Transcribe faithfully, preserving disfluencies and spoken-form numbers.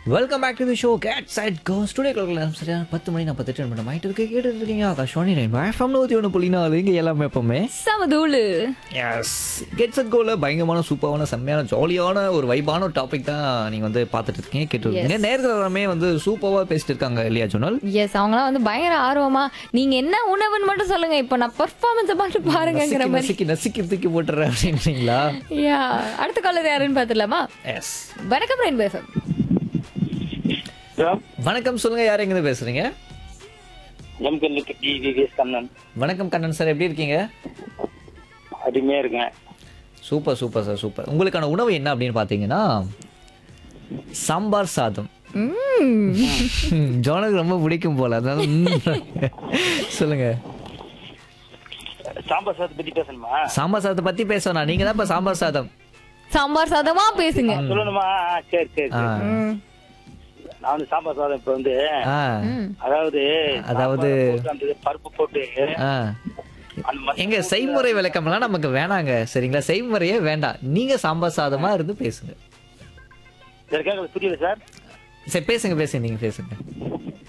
Welcome back to the show gate side cos today கிளம்பலாம் சரியா பத்து மணி நாற்பத்தெட்டு நிமிடம் ஆயிட்டு இருக்கு கேட்டுட்டு இருக்கீங்க ஆகாஷ் ரைன் எஃப்எம் நூற்றி ஒன்று புள்ளி நாலு இங்கே எல்லாமே எப்பவுமே சமதூளு எஸ் கெட் செட் கோல பயங்கரமான சூப்பரான செம்மையான ஜாலியான ஒரு வைபான டாபிக் தான் நீங்கள் வந்து பார்த்துட்டு இருக்கீங்க கேட்டு இருக்கீங்க நேரத்தில் எல்லாமே வந்து சூப்பராக பேசிட்டு இருக்காங்க இல்லையா ஜோனல் எஸ் அவங்களாம் வந்து பயங்கர ஆர்வமா நீங்க என்ன உணவுன்னு மட்டும் சொல்லுங்க இப்போ நான் பெர்ஃபார்மன்ஸை பார்த்து பாருங்கிற மாதிரி நசுக்கி நசுக்கி தூக்கி போட்டுறேன் அப்படின்றீங்களா யா அடுத்த காலர் யாருன்னு பார்த்துடலாமா எஸ் வணக்கம் ரெயின்போ எஃப்எம் வணக்கம் சொல்லுங்க யார் எங்க பேசுறீங்க கண்ணன் வணக்கம் கண்ணன் சார் எப்படி இருக்கீங்க அருமையா இருக்கேன். சூப்பர் சூப்பர் சார் சூப்பர் உங்களுக்கான உணவு என்ன அப்படின்னு பார்த்தீங்கன்னா சாம்பார் சாதம் ஜோனுக்கு ரொம்ப பிடிக்கும் போல அதனால ம். சொல்லுங்க சாம்பார் சாதத்தை பத்தி பேசணுமா? சாம்பார் சாதத்தை பத்தி பேசணும் நீங்க தான் இப்ப சாம்பார் சாதம் சாம்பார் சாதமா பேசுங்க சொல்லணுமா? ஆ, சரி சரி ஆ. சரி. ம். நான் வந்து சாம்பார் சாதம் இப்ப வந்து ஆ. அதாவது அதாவது சாம்பார் போட்டு அந்த பருப்பு போட்டு ஆ. அந்த மசாலா எங்க செய்முறை விளக்கம்லாம் நமக்கு வேணாங்க சரிங்களா செய்முறையே வேண்டாம் நீங்க சாம்பார் சாதமா இருந்து பேசுங்க இதற்காக புரியல சார். சரி பேசுங்க பேசுங்க நீங்க பேசுங்க